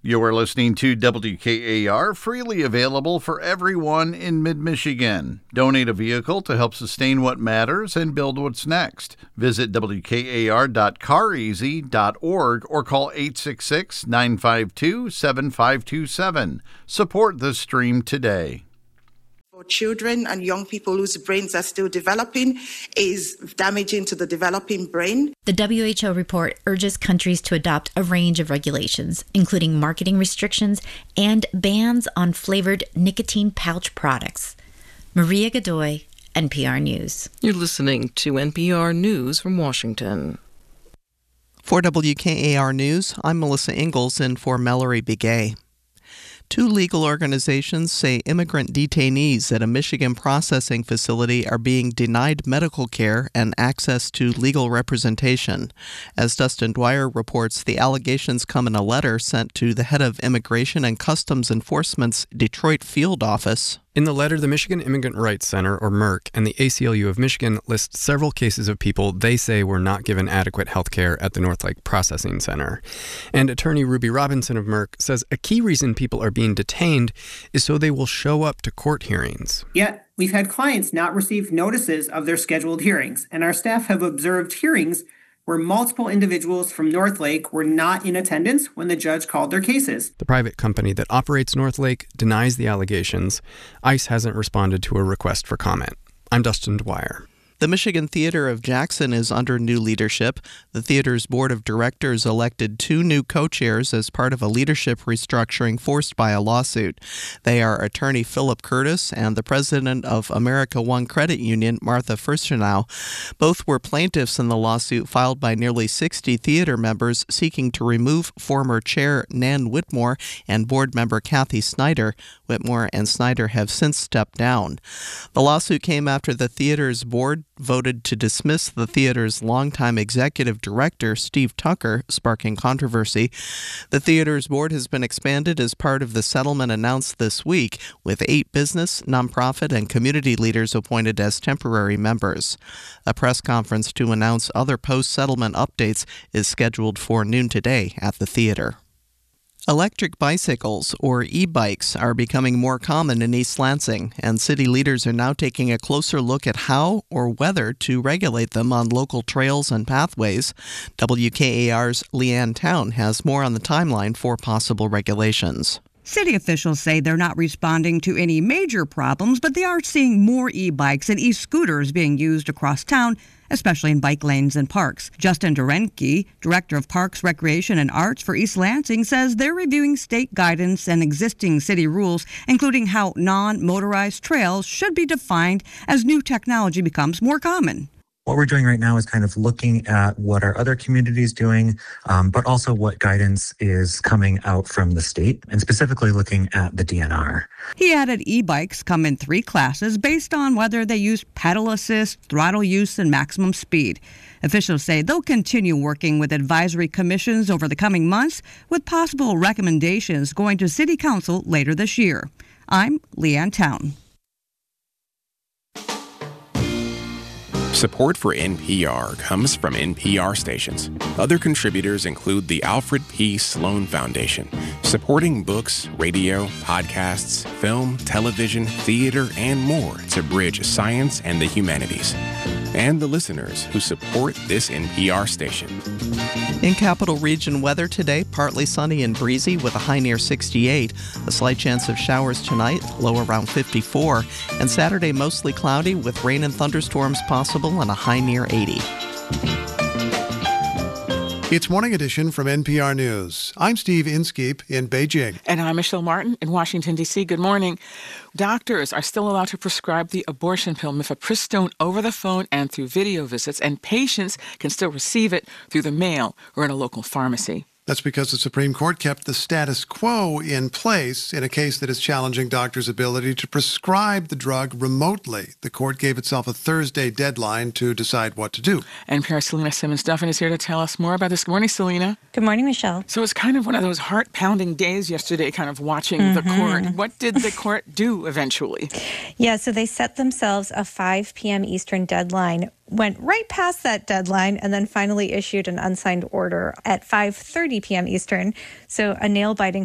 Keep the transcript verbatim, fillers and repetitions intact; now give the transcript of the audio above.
You are listening to W K A R, freely available for everyone in mid-Michigan. Donate a vehicle to help sustain what matters and build what's next. Visit W K A R dot car easy dot org or call eight six six, nine five two, seven five two seven. Support the stream today. For children and young people whose brains are still developing is damaging to the developing brain. The W H O report urges countries to adopt a range of regulations, including marketing restrictions and bans on flavored nicotine pouch products. Maria Godoy, N P R News. You're listening to N P R News from Washington. For W K A R News, I'm Melissa Ingalls in for Mallory Begay. Two legal organizations say immigrant detainees at a Michigan processing facility are being denied medical care and access to legal representation. As Dustin Dwyer reports, the allegations come in a letter sent to the head of Immigration and Customs Enforcement's Detroit field office. In the letter, the Michigan Immigrant Rights Center, or MERC, and the A C L U of Michigan list several cases of people they say were not given adequate health care at the Northlake Processing Center. And attorney Ruby Robinson of MERC says a key reason people are being detained is so they will show up to court hearings. Yet, we've had clients not receive notices of their scheduled hearings, and our staff have observed hearings where multiple individuals from Northlake were not in attendance when the judge called their cases. The private company that operates Northlake denies the allegations. ICE hasn't responded to a request for comment. I'm Dustin Dwyer. The Michigan Theater of Jackson is under new leadership. The theater's board of directors elected two new co-chairs as part of a leadership restructuring forced by a lawsuit. They are attorney Philip Curtis and the president of America One Credit Union, Martha Furstenau. Both were plaintiffs in the lawsuit filed by nearly sixty theater members seeking to remove former chair Nan Whitmore and board member Kathy Snyder. Whitmore and Snyder have since stepped down. The lawsuit came after the theater's board voted to dismiss the theater's longtime executive director, Steve Tucker, sparking controversy. The theater's board has been expanded as part of the settlement announced this week, with eight business, nonprofit, and community leaders appointed as temporary members. A press conference to announce other post-settlement updates is scheduled for noon today at the theater. Electric bicycles, or e-bikes, are becoming more common in East Lansing, and city leaders are now taking a closer look at how or whether to regulate them on local trails and pathways. W K A R's Leanne Town has more on the timeline for possible regulations. City officials say they're not responding to any major problems, but they are seeing more e-bikes and e-scooters being used across town, especially in bike lanes and parks. Justin Durenke, Director of Parks, Recreation, and Arts for East Lansing, says they're reviewing state guidance and existing city rules, including how non-motorized trails should be defined as new technology becomes more common. What we're doing right now is kind of looking at what are other communities doing, um, but also what guidance is coming out from the state, and specifically looking at the D N R. He added e-bikes come in three classes based on whether they use pedal assist, throttle use, and maximum speed. Officials say they'll continue working with advisory commissions over the coming months, with possible recommendations going to City Council later this year. I'm Leanne Town. Support for N P R comes from N P R stations. Other contributors include the Alfred P. Sloan Foundation, supporting books, radio, podcasts, film, television, theater, and more to bridge science and the humanities. And the listeners who support this N P R station. In Capital Region weather today, partly sunny and breezy with a high near sixty-eight. A slight chance of showers tonight, low around fifty-four. And Saturday, mostly cloudy with rain and thunderstorms possible and a high near eighty. It's Morning Edition from N P R News. I'm Steve Inskeep in Beijing. And I'm Michelle Martin in Washington, D C. Good morning. Doctors are still allowed to prescribe the abortion pill mifepristone over the phone and through video visits, and patients can still receive it through the mail or in a local pharmacy. That's because the Supreme Court kept the status quo in place in a case that is challenging doctors' ability to prescribe the drug remotely. The court gave itself a Thursday deadline to decide what to do. N P R's Selena Simmons-Duffin is here to tell us more about this. Good morning, Selena. Good morning, Michelle. So it's kind of one of those heart-pounding days yesterday, kind of watching mm-hmm. the court. What did the court do eventually? Yeah, so they set themselves a five p.m. Eastern deadline, went right past that deadline, and then finally issued an unsigned order at five thirty p.m. Eastern. So a nail-biting